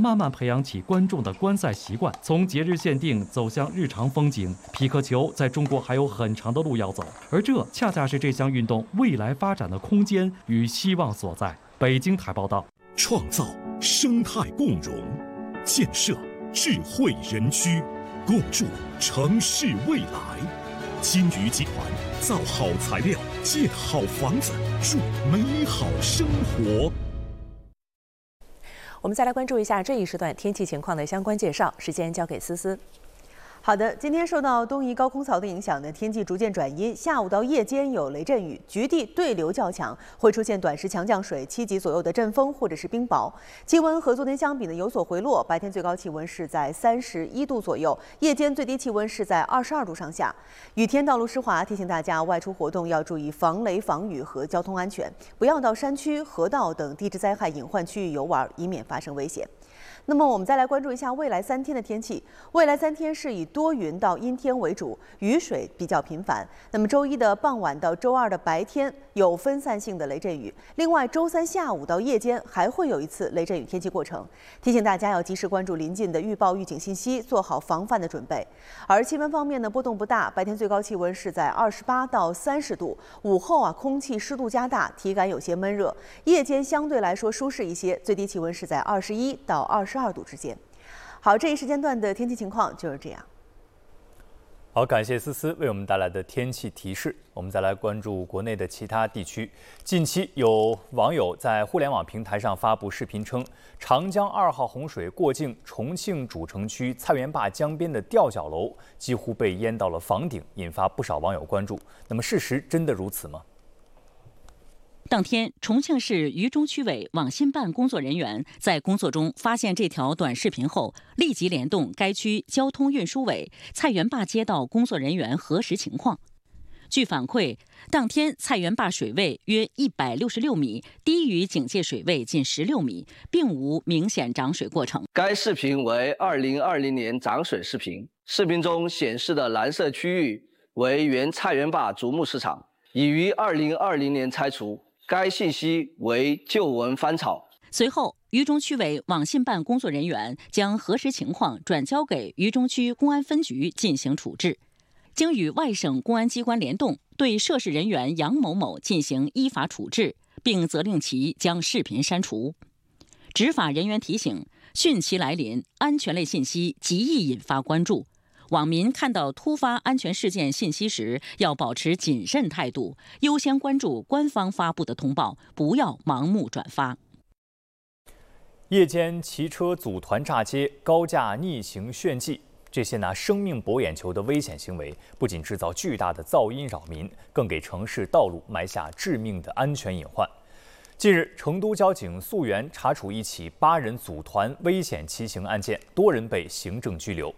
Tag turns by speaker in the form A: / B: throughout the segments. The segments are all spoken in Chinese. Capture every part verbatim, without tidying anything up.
A: 慢慢培养起观众的观赛习惯，从节日限定走向日常风景。匹克球在中国还有很长的路要走，而这恰恰是这项运动未来发展的空间与希望所在。北京台报道。
B: 创造生态共融，建设智慧园区，共筑城市未来。金鱼集团造好材料，建好房子，筑美好生活。
C: 我们再来关注一下这一时段天气情况的相关介绍，时间交给思思。
D: 好的，今天受到东移高空槽的影响呢，天气逐渐转阴，下午到夜间有雷阵雨，局地对流较强，会出现短时强降水、七级左右的阵风或者是冰雹。气温和昨天相比呢有所回落，白天最高气温是在三十一度左右，夜间最低气温是在二十二度上下。雨天道路湿滑，提醒大家外出活动要注意防雷防雨和交通安全，不要到山区、河道等地质灾害隐患区域游玩，以免发生危险。那么我们再来关注一下未来三天的天气。未来三天是以多云到阴天为主，雨水比较频繁。那么周一的傍晚到周二的白天有分散性的雷阵雨，另外周三下午到夜间还会有一次雷阵雨天气过程。提醒大家要及时关注临近的预报预警信息，做好防范的准备。而气温方面呢，波动不大，白天最高气温是在二十八到三十度，午后啊空气湿度加大，体感有些闷热。夜间相对来说舒适一些，最低气温是在二十一到二十二度之间。好，这一时间段的天气情况就是这样。
E: 好，感谢思思为我们带来的天气提示。我们再来关注国内的其他地区。近期有网友在互联网平台上发布视频称，长江二号洪水过境重庆主城区菜园坝江边的吊脚楼几乎被淹到了房顶，引发不少网友关注。那么，事实真的如此吗？
F: 当天，重庆市渝中区委网信办工作人员在工作中发现这条短视频后，立即联动该区交通运输委菜园坝街道工作人员核实情况。据反馈，当天菜园坝水位约一百六十六米，低于警戒水位近十六米，并无明显涨水过程。
G: 该视频为二零二零年涨水视频，视频中显示的蓝色区域为原菜园坝竹木市场，已于二零二零年拆除。该信息为旧闻翻炒。
F: 随后，渝中区委网信办工作人员将核实情况转交给渝中区公安分局进行处置。经与外省公安机关联动，对涉事人员杨某某进行依法处置，并责令其将视频删除。执法人员提醒：汛期来临，安全类信息极易引发关注。网民看到突发安全事件信息时，要保持谨慎态度，优先关注官方发布的通报，不要盲目转发。
E: 夜间骑车组团炸街、高架逆行炫技，这些拿生命博眼球的危险行为，不仅制造巨大的噪音扰民，更给城市道路埋下致命的安全隐患。近日，成都交警溯源查处一起八人组团危险骑行案件，多人被行政拘留。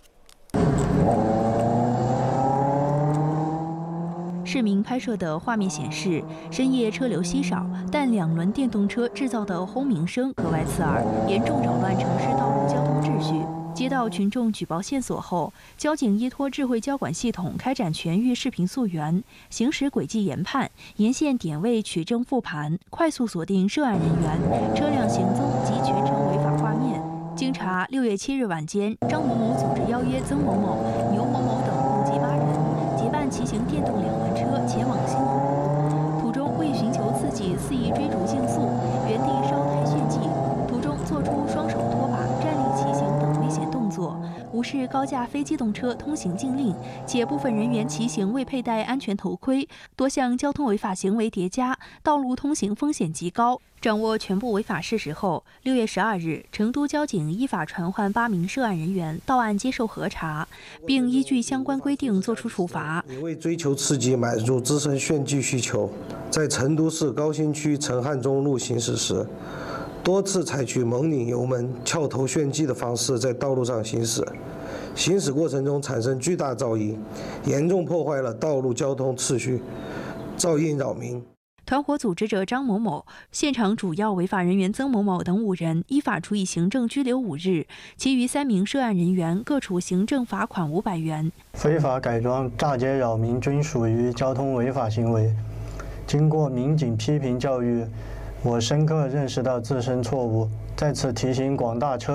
H: 市民拍摄的画面显示，深夜车流稀少，但两轮电动车制造的轰鸣声格外刺耳，严重扰乱城市道路交通秩序。接到群众举报线索后，交警依托智慧交管系统开展全域视频溯源、行驶轨迹研判、沿线点位取证复盘，快速锁定涉案人员、车辆行踪及全程违法画面。经查，六月七日晚间，张某某组织邀约曾某某、牛某某等共计八人，结伴骑行电动两轮车前往新湖，途中为寻求刺激，肆意追逐竞速，原地烧胎炫技，途中做出双手托把、站立骑行等危险动作，无视高架非机动车通行禁令，且部分人员骑行未佩戴安全头盔，多项交通违法行为叠加，道路通行风险极高。掌握全部违法事实后，六月十二日，成都交警依法传唤八名涉案人员到案接受核查，并依据相关规定作出处罚。
I: 因为追求刺激满足自身炫技需求，在成都市高新区陈汉中路行驶时，多次采取猛拧油门、翘头炫技的方式在道路上行驶，行驶过程中产生巨大噪音，严重破坏了道路交通秩序，噪音扰民。
H: 团伙组织者张某某、现场主要违法人员曾某某等五人依法处以行政拘留五日，其余三名涉案人员各处行政罚款五百元。
J: 非法改装、炸街扰民均属于交通违法行为。经过民警批评教育，我深刻认识到自身错误，在此提醒广大车